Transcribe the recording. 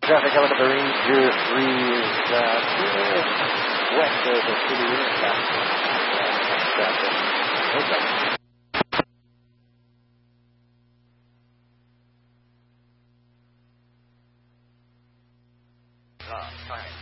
Traffic coming to the Ranger 3 is west of the city intersection. Traffic. Okay. Time.